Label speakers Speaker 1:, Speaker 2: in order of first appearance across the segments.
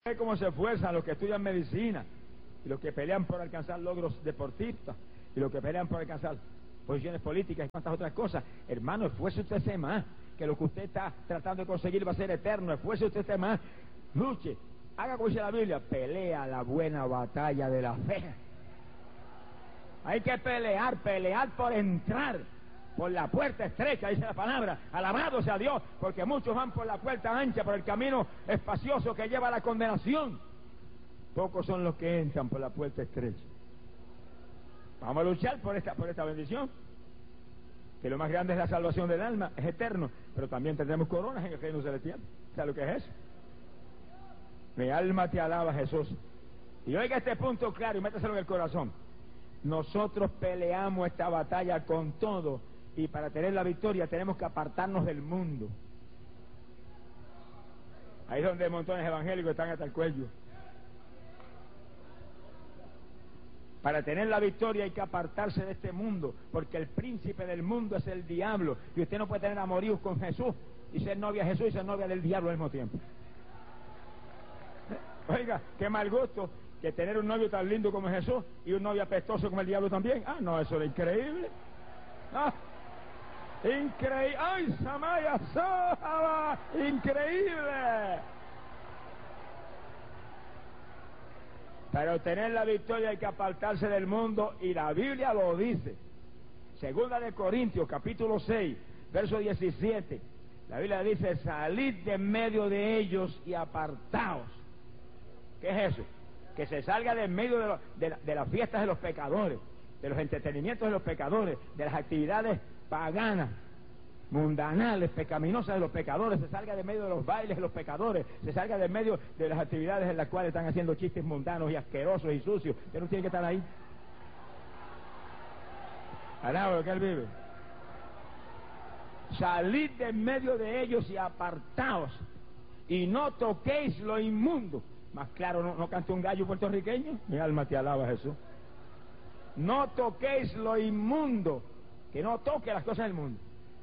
Speaker 1: Cómo se esfuerzan los que estudian medicina y los que pelean por alcanzar logros deportistas y los que pelean por alcanzar posiciones políticas y tantas otras cosas. Hermano, esfuerce usted más, que lo que usted está tratando de conseguir va a ser eterno. Esfuerce usted más, luche, haga como dice la Biblia, pelea la buena batalla de la fe. Hay que pelear por entrar por la puerta estrecha, dice la palabra. Alabado sea Dios, porque muchos van por la puerta ancha, por el camino espacioso que lleva a la condenación. Pocos son los que entran por la puerta estrecha. Vamos a luchar por esta bendición, que lo más grande es la salvación del alma, es eterno, pero también tendremos coronas en el reino celestial. ¿Sabes lo que es eso? Mi alma te alaba, Jesús. Y oiga este punto claro y métaselo en el corazón. Nosotros peleamos esta batalla con todo, y para tener la victoria tenemos que apartarnos del mundo. Ahí es donde montones evangélicos están hasta el cuello. Para tener la victoria hay que apartarse de este mundo, porque el príncipe del mundo es el diablo, y usted no puede tener amoríos con Jesús y ser novia de Jesús y ser novia del diablo al mismo tiempo. Oiga, qué mal gusto que tener un novio tan lindo como Jesús y un novio apestoso como el diablo también. Ah, no, eso es increíble. Ah, increíble. ¡Ay, Samaya Sahaba! ¡Increíble! Para obtener la victoria hay que apartarse del mundo, y la Biblia lo dice. Segunda de Corintios, capítulo 6, verso 17. La Biblia dice: salid de en medio de ellos y apartaos. ¿Qué es eso? Que se salga de en medio de las fiestas de los pecadores, de los entretenimientos de los pecadores, de las actividades paganas, mundanales, pecaminosas de los pecadores, se salga de medio de los bailes de los pecadores, se salga de medio de las actividades en las cuales están haciendo chistes mundanos y asquerosos y sucios. Usted no tiene que estar ahí. Alaba lo que él vive. Salid de en medio de ellos y apartaos, y no toquéis lo inmundo. Más claro, ¿no canta un gallo puertorriqueño? Mi alma te alaba, Jesús. No toquéis lo inmundo, que no toque las cosas del mundo.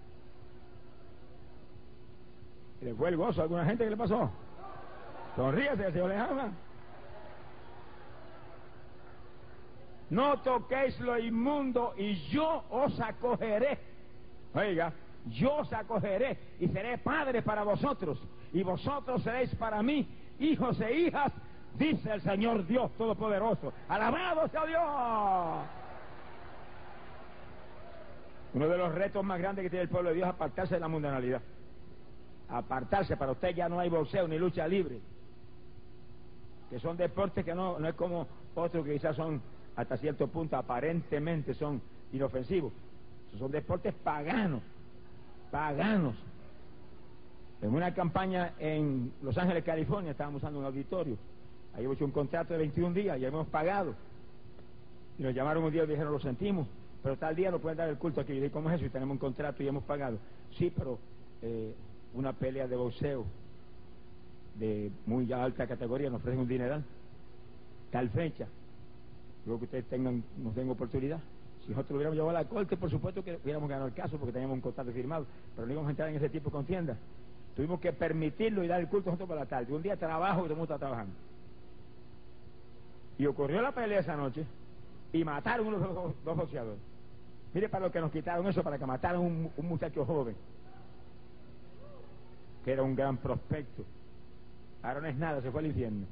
Speaker 1: ¿Le fue el gozo a alguna gente que le pasó? Sonríase, el Señor les ama. No toquéis lo inmundo, y yo os acogeré. Oiga, yo os acogeré y seré padre para vosotros, y vosotros seréis para mí hijos e hijas, dice el Señor Dios Todopoderoso. ¡Alabado sea Dios! Uno de los retos más grandes que tiene el pueblo de Dios es apartarse de la mundanalidad. Apartarse. Para usted ya no hay boxeo ni lucha libre, que son deportes que no es como otros que quizás son hasta cierto punto aparentemente son inofensivos. Son deportes paganos. En una campaña en Los Ángeles, California, estábamos usando un auditorio. Ahí hemos hecho un contrato de 21 días, ya hemos pagado. Y nos llamaron un día y dijeron: lo sentimos, pero tal día no pueden dar el culto aquí. Y dije: ¿cómo es eso? Y tenemos un contrato y hemos pagado. Sí, pero una pelea de boxeo de muy alta categoría nos ofrecen un dineral, tal fecha, luego que ustedes nos den oportunidad. Si nosotros lo hubiéramos llevado a la corte, por supuesto que hubiéramos ganado el caso, porque teníamos un contrato firmado, pero no íbamos a entrar en ese tipo de contienda. Tuvimos que permitirlo y dar el culto nosotros por la tarde. Un día trabajo y todo el mundo está trabajando. Y ocurrió la pelea esa noche y mataron unos dos boxeadores. Mire para lo que nos quitaron eso, para que mataran un muchacho joven, que era un gran prospecto. Ahora no es nada, se fue al infierno.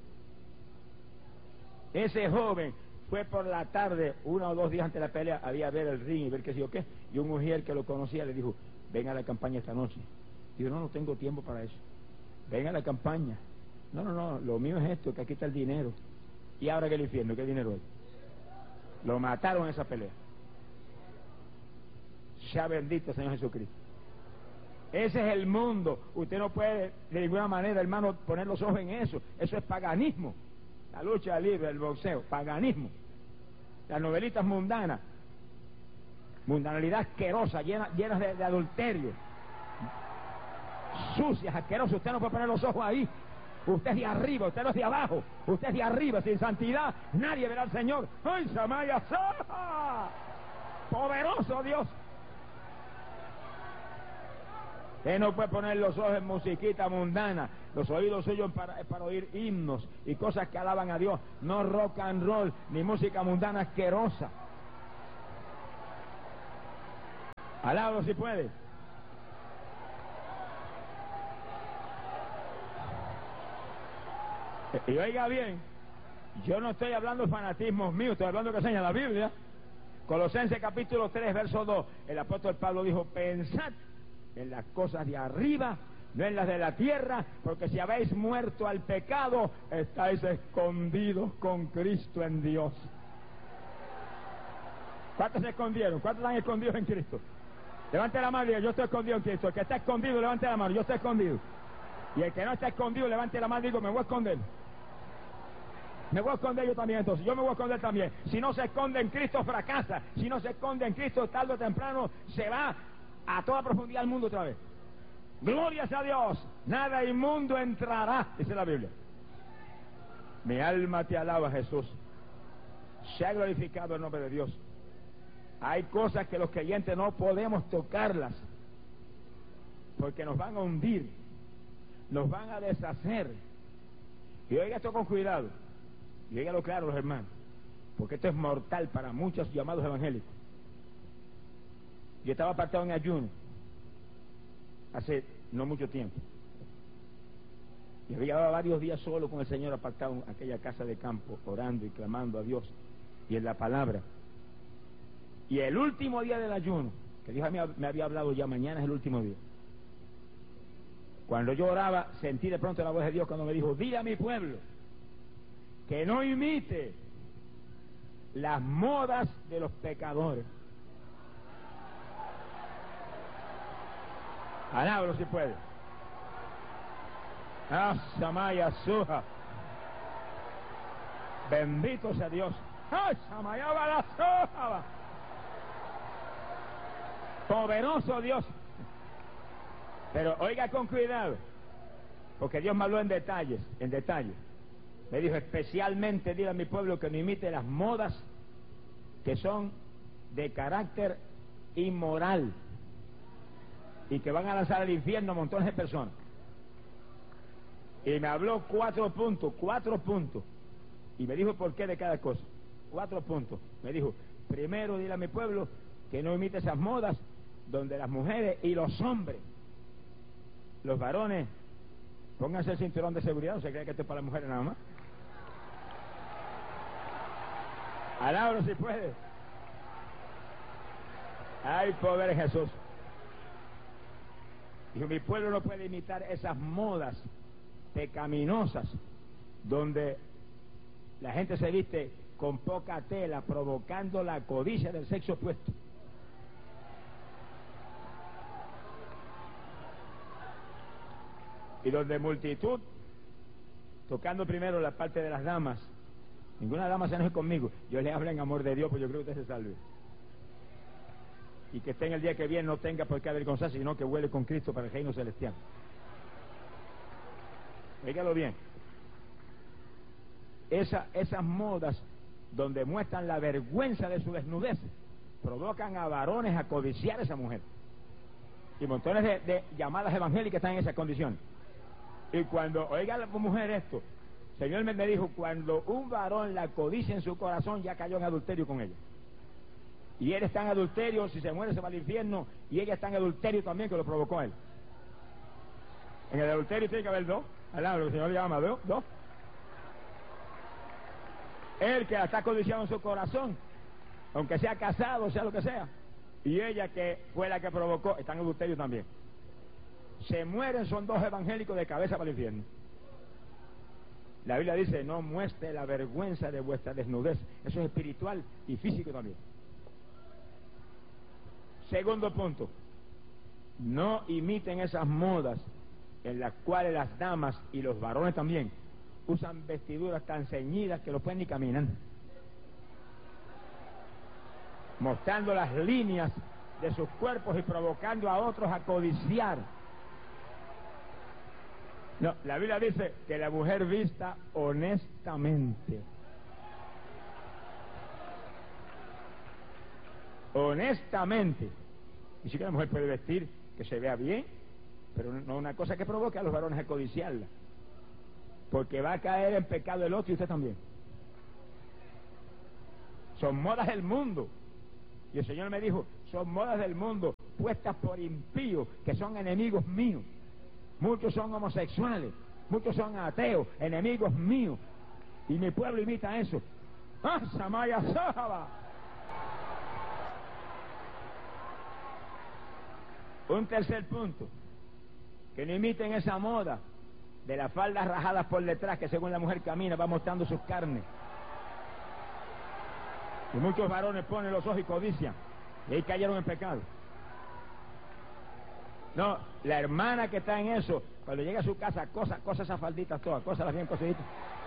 Speaker 1: Ese joven fue por la tarde, 1 o 2 días antes de la pelea, había a ver el ring y ver qué sé yo qué. Y un mujer que lo conocía le dijo: ven a la campaña esta noche. Digo: no tengo tiempo para eso. Ven a la campaña. No, lo mío es esto, que aquí está el dinero. Y ahora que el infierno, ¿qué dinero es? Lo mataron en esa pelea. Sea bendito Señor Jesucristo. Ese es el mundo. Usted no puede de ninguna manera, hermano, poner los ojos en eso. Eso es paganismo. La lucha libre, el boxeo, paganismo. Las novelitas mundanas, mundanalidad asquerosa, llenas de adulterio, sucias, asquerosas. Usted no puede poner los ojos ahí. Usted es de arriba, usted no es de abajo. Usted es de arriba. Sin santidad nadie verá al Señor. ¡Ay, Samaya Saha! ¡Poderoso Dios! Usted no puede poner los ojos en musiquita mundana, los oídos suyos para oír himnos y cosas que alaban a Dios, no rock and roll, ni música mundana asquerosa. Alábalo si puede. Y oiga bien, yo no estoy hablando de fanatismos míos, estoy hablando de que enseña la Biblia. Colosenses capítulo 3, verso 2, el apóstol Pablo dijo: pensad en las cosas de arriba, no en las de la tierra, porque si habéis muerto al pecado, estáis escondidos con Cristo en Dios. ¿Cuántos se escondieron? ¿Cuántos están escondidos en Cristo? Levante la mano y diga: yo estoy escondido en Cristo. El que está escondido, levante la mano: yo estoy escondido. Y el que no está escondido, levante la mano y digo: me voy a esconder. Me voy a esconder yo también, entonces. Yo me voy a esconder también. Si no se esconde en Cristo, fracasa. Si no se esconde en Cristo, tarde o temprano se va a toda profundidad al mundo otra vez. Gloria a Dios. Nada inmundo entrará, dice la Biblia. Mi alma te alaba, Jesús. Se ha glorificado el nombre de Dios. Hay cosas que los creyentes no podemos tocarlas, porque nos van a hundir, nos van a deshacer. Y oiga esto con cuidado, y óigalo claro, los hermanos, porque esto es mortal para muchos llamados evangélicos. Yo estaba apartado en ayuno hace no mucho tiempo, y había llevado varios días solo con el Señor, apartado en aquella casa de campo, orando y clamando a Dios y en la palabra. Y el último día del ayuno, que Dios me había hablado ya: mañana es el último día. Cuando yo oraba, sentí de pronto la voz de Dios cuando me dijo: dile a mi pueblo que no imite las modas de los pecadores. Alábalo si puede. Ah, Samaya Suja. Bendito sea Dios. Ah, Samaya Balasoja. Poderoso Dios. Pero oiga con cuidado, porque Dios me habló en detalles. Me dijo: especialmente dile a mi pueblo que no imite las modas que son de carácter inmoral y que van a lanzar al infierno a montones de personas. Y me habló 4 puntos, y me dijo por qué de cada cosa. 4 puntos. Me dijo: primero, dile a mi pueblo que no imite esas modas donde las mujeres y los hombres, los varones, pónganse el cinturón de seguridad. ¿No se cree que esto es para las mujeres nada más? Alábalo si puede. Hay poder en Jesús. Dijo: mi pueblo no puede imitar esas modas pecaminosas donde la gente se viste con poca tela, provocando la codicia del sexo opuesto. Y donde multitud, tocando primero la parte de las damas. Ninguna dama se enoje conmigo, yo le hablo en amor de Dios, pues yo creo que usted se salve. Y que esté en el día que viene no tenga por qué avergonzarse, sino que huele con Cristo para el reino celestial. Dígalo bien. Esas modas donde muestran la vergüenza de su desnudez provocan a varones a codiciar a esa mujer. Y montones de llamadas evangélicas están en esas condiciones. Y cuando oiga la mujer esto, el Señor me dijo: cuando un varón la codicia en su corazón, ya cayó en adulterio con ella. Y él está en adulterio, si se muere se va al infierno, y ella está en adulterio también, que lo provocó él. En el adulterio tiene que haber dos. Lo que el Señor le llama dos. Él que la está codiciando en su corazón, aunque sea casado, sea lo que sea, y ella que fue la que provocó, está en adulterio también. Se mueren, son dos evangélicos de cabeza para el infierno. La Biblia dice: no muestre la vergüenza de vuestra desnudez. Eso es espiritual y físico también. Segundo punto: no imiten esas modas en las cuales las damas y los varones también usan vestiduras tan ceñidas que no pueden ni caminar, mostrando las líneas de sus cuerpos y provocando a otros a codiciar. No, la Biblia dice que la mujer vista honestamente. Honestamente. Y si que la mujer puede vestir que se vea bien, pero no una cosa que provoque a los varones a codiciarla, porque va a caer en pecado el otro y usted también. Son modas del mundo, y el Señor me dijo, son modas del mundo puestas por impíos que son enemigos míos. Muchos son homosexuales, muchos son ateos, enemigos míos, y mi pueblo imita eso. ¡Ah, Samaya Sahaba! Un tercer punto, que no imiten esa moda de las faldas rajadas por detrás, que según la mujer camina va mostrando sus carnes. Y muchos varones ponen los ojos y codician, y ahí cayeron en pecado. No, la hermana que está en eso, cuando llega a su casa, cosa esas falditas todas, cósalas bien cosiditas.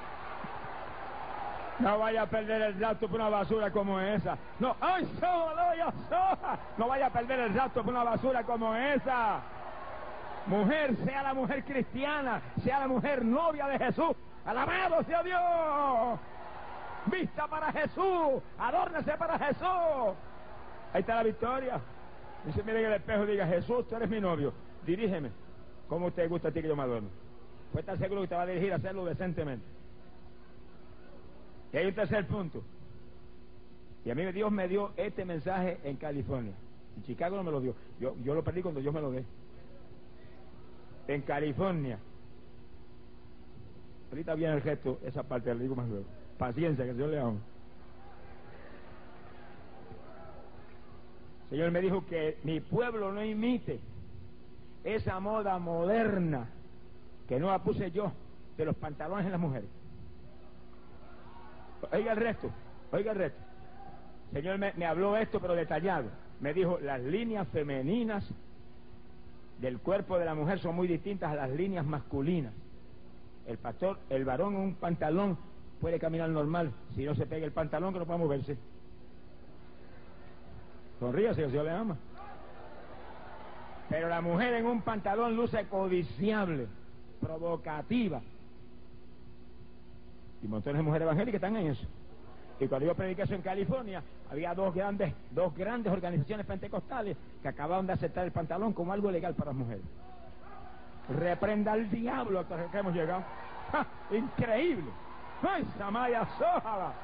Speaker 1: No vaya a perder el rapto por una basura como esa. No, ¡ay, soja! No vaya a perder el rapto por una basura como esa. Mujer, sea la mujer cristiana, sea la mujer novia de Jesús. ¡Alabado sea Dios! Vista para Jesús, adórnese para Jesús. Ahí está la victoria. Dice, mire en el espejo y diga, Jesús, tú eres mi novio, dirígeme. ¿Cómo usted gusta a ti que yo me adorne? Pues estar seguro que te va a dirigir a hacerlo decentemente. Y hay un tercer punto. Y a mí Dios me dio este mensaje en California. En Chicago no me lo dio. Yo lo perdí cuando Dios me lo dé. En California. Ahorita viene el gesto, esa parte, le digo más luego. Paciencia, que el Señor le ama. El Señor me dijo que mi pueblo no imite esa moda moderna que no la puse yo, de los pantalones en las mujeres. Oiga el resto. El Señor me habló esto, pero detallado. Me dijo, las líneas femeninas del cuerpo de la mujer son muy distintas a las líneas masculinas. El varón en un pantalón puede caminar normal, si no se pega el pantalón que no puede moverse. Sonríase, que el Señor le ama. Pero la mujer en un pantalón luce codiciable, provocativa. Y montones de mujeres evangélicas están en eso. Y cuando yo prediqué eso en California, había dos grandes organizaciones pentecostales que acababan de aceptar el pantalón como algo legal para las mujeres. Reprenda al diablo hasta que hemos llegado. ¡Ja! Increíble. ¡Ay, Samaya Sójala!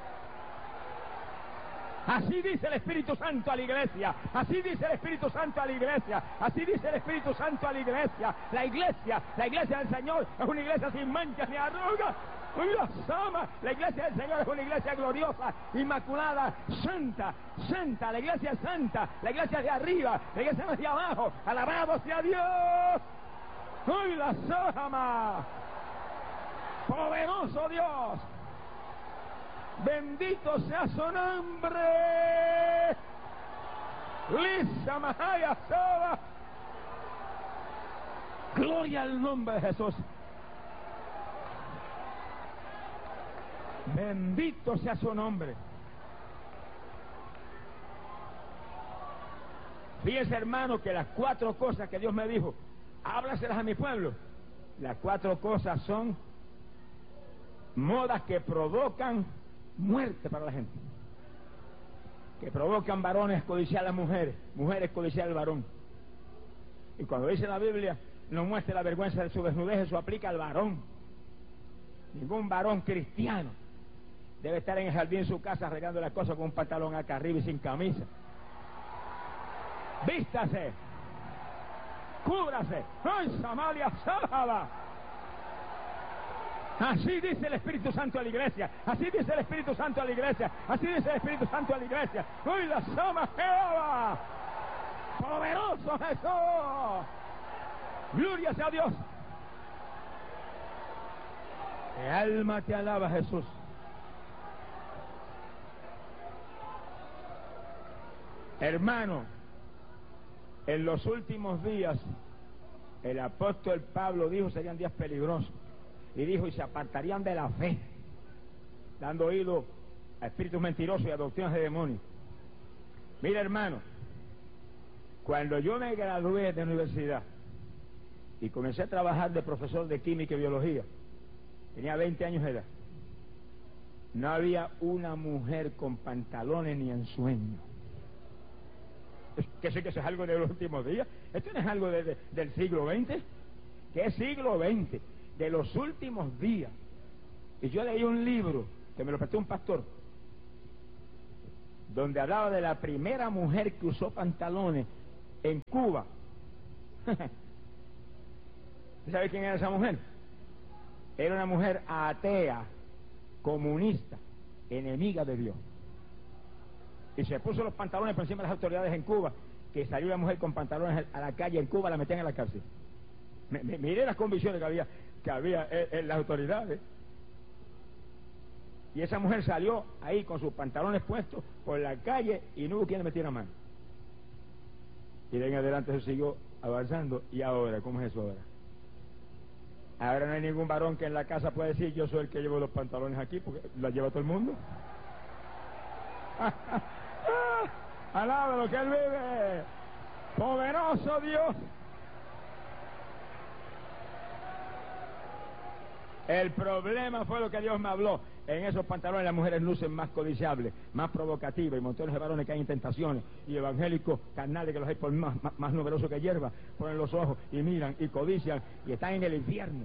Speaker 1: Así dice el Espíritu Santo a la iglesia. Así dice el Espíritu Santo a la iglesia. Así dice el Espíritu Santo a la iglesia. La iglesia del Señor es una iglesia sin manchas ni arrugas. La iglesia del Señor es una iglesia gloriosa, inmaculada, santa. La iglesia es santa. La iglesia es de arriba. La iglesia no es de abajo. Alabado sea Dios. ¡Uy, la Sójama! Poderoso Dios. Bendito sea su nombre. Lisa Mahaya Soba. Gloria al nombre de Jesús. Bendito sea su nombre. Fíjense, hermano, que las 4 cosas que Dios me dijo, háblaselas a mi pueblo. Las 4 cosas son modas que provocan muerte para la gente, que provocan varones codiciar a las mujeres, mujeres codiciar al varón. Y cuando dice la Biblia, no muestre la vergüenza de su desnudez, eso aplica al varón. Ningún varón cristiano debe estar en el jardín de su casa arreglando las cosas con un pantalón acá arriba y sin camisa. Vístase, cúbrase. ¡Ay, Samaria Sábala! Así dice el Espíritu Santo a la iglesia. Así dice el Espíritu Santo a la iglesia. Así dice el Espíritu Santo a la iglesia. ¡Uy, la Sama Jehová! ¡Poderoso Jesús! ¡Gloria sea a Dios! Mi alma te alaba, Jesús. Hermano, en los últimos días, el apóstol Pablo dijo serían días peligrosos. Y dijo, y se apartarían de la fe, dando oído a espíritus mentirosos y a doctrinas de demonios. Mira, hermano, cuando yo me gradué de universidad y comencé a trabajar de profesor de química y biología, tenía 20 años de edad, no había una mujer con pantalones ni en sueño. Que sé que eso es algo de los últimos días. Esto no es algo del siglo XX. que es siglo XX, de los últimos días. Y yo leí un libro que me lo prestó un pastor, donde hablaba de la primera mujer que usó pantalones en Cuba. ¿Sabe quién era esa mujer? Era una mujer atea, comunista, enemiga de Dios. Y se puso los pantalones por encima de las autoridades en Cuba, que salió una mujer con pantalones a la calle en Cuba, la metían en la cárcel. Miré las convicciones que había en las autoridades. Y esa mujer salió ahí con sus pantalones puestos por la calle y no hubo quien le metiera mano. Y de ahí en adelante se siguió avanzando. ¿Y ahora? ¿Cómo es eso ahora? Ahora no hay ningún varón que en la casa pueda decir: yo soy el que llevo los pantalones aquí, porque la lleva todo el mundo. Alaba lo que él vive. Poderoso Dios. El problema fue lo que Dios me habló. En esos pantalones las mujeres lucen más codiciables, más provocativas, y montones de varones que hay en tentaciones, y evangélicos carnales que los hay por más numerosos que hierba, ponen los ojos y miran y codician y están en el infierno.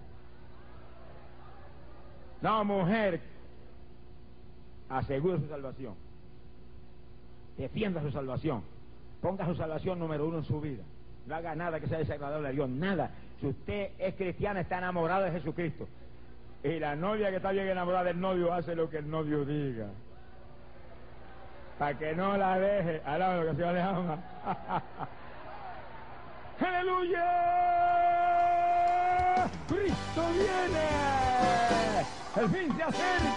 Speaker 1: No, mujer, asegura su salvación, defienda su salvación, ponga su salvación número uno en su vida. No haga nada que sea desagradable a Dios, nada. Si usted es cristiana, está enamorada de Jesucristo. Y la novia que está bien enamorada del novio hace lo que el novio diga, para que no la deje. Alaba lo que el Señor le ama. ¡Aleluya! ¡Cristo viene! ¡El fin se acerca!